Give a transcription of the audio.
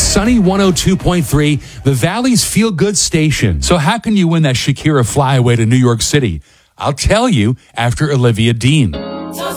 Sunny 102.3, the Valley's feel-good station. So how can you win that Shakira flyaway to New York City? I'll tell you after Olivia Dean.